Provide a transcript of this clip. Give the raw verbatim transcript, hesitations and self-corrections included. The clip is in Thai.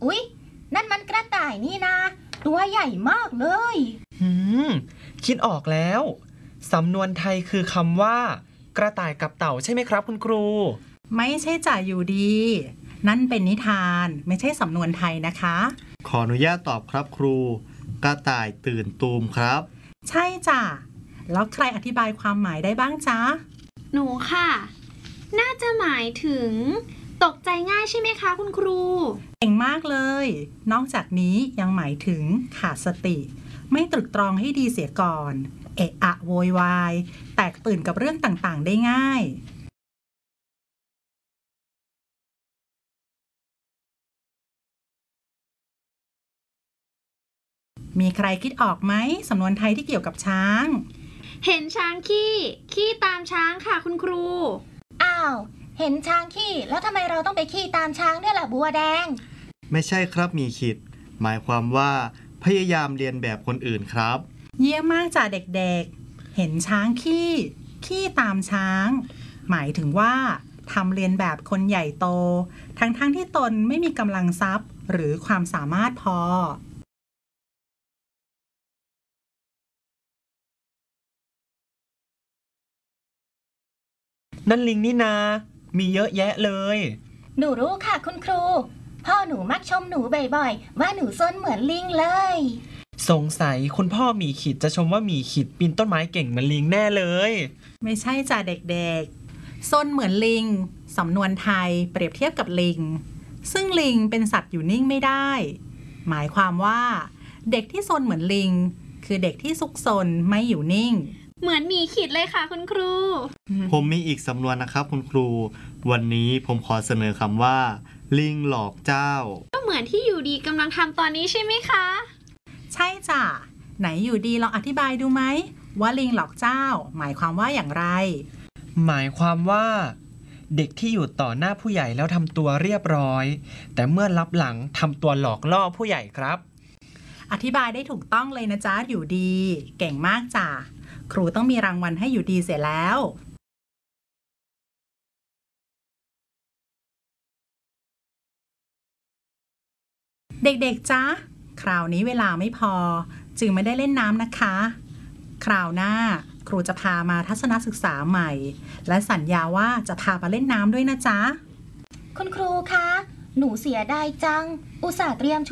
อุ๊ยนั่นมันกระต่ายนี่นะตัวใหญ่มากเลยหืมคิดออกแล้วสำนวนไทยคือคำว่ากระต่ายกับเต่าใช่ไหมครับคุณครูไม่ใช่จ่าอยู่ดีนั่นเป็นนิทานไม่ใช่สำนวนไทยนะคะขออนุญาตตอบครับครูกระต่ายตื่นตูมครับใช่จ้ะแล้วใครอธิบายความหมายได้บ้างจ๊ะหนูค่ะน่าจะหมายถึงตกใจง่ายใช่ไหมคะคุณครูเก่งมากเลยนอกจากนี้ยังหมายถึงขาดสติไม่ตรึกตรองให้ดีเสียก่อนเอะอะโวยวายแตกตื่นกับเรื่องต่างๆได้ง่ายมีใครคิดออกไหมสำนวนไทยที่เกี่ยวกับช้างเห็นช้างขี้ขี้ตามช้างค่ะคุณครูอ้าวเห็นช้างขี้แล้วทำไมเราต้องไปขี้ตามช้างด้วยล่ะบัวแดงไม่ใช่ครับมีขิดหมายความว่าพยายามเรียนแบบคนอื่นครับเยี่ยมมากจ้ะเด็กๆเห็นช้างขี้ขี้ตามช้างหมายถึงว่าทำเรียนแบบคนใหญ่โตทั้งๆ ท, ที่ตนไม่มีกำลังทรัพย์หรือความสามารถพอนั่นลิงนี่นามีเยอะแยะเลยหนูรู้ค่ะคุณครูพ่อหนูมักชมหนูบ่อยๆว่าหนูซนเหมือนลิงเลยสงสัยคุณพ่อหมีขิดจะชมว่าหมีขิดปีนต้นไม้เก่งเหมือนลิงแน่เลยไม่ใช่จ้ะเด็กๆซนเหมือนลิงสำนวนไทยเปรียบเทียบกับลิงซึ่งลิงเป็นสัตว์อยู่นิ่งไม่ได้หมายความว่าเด็กที่ซนเหมือนลิงคือเด็กที่ซุกซนไม่อยู่นิ่งเหมือนหมีขิดเลยค่ะคุณครูผมมีอีกสำนวนนะครับคุณครูวันนี้ผมขอเสนอคำว่าลิงหลอกเจ้าก็เหมือนที่อยู่ดีกำลังทำตอนนี้ใช่ไหมคะใช่จ้ะไหนอยู่ดีลองอธิบายดูไหมว่าลิงหลอกเจ้าหมายความว่าอย่างไรหมายความว่าเด็กที่อยู่ต่อหน้าผู้ใหญ่แล้วทำตัวเรียบร้อยแต่เมื่อลับหลังทำตัวหลอกล่อผู้ใหญ่ครับอธิบายได้ถูกต้องเลยนะจ๊ะอยู่ดีเก่งมากจ้ะครูต้องมีรางวัลให้อยู่ดีเสียแล้วเด็กๆจ๊ะคราวนี้เวลาไม่พอจึงไม่ได้เล่นน้ำนะคะคราวหน้าครูจะพามาทัศนศึกษาใหม่และสัญญาว่าจะพามาเล่นน้ำด้วยนะจ๊ะคุณครูคะหนูเสียดายจังอุตส่าห์เตรียม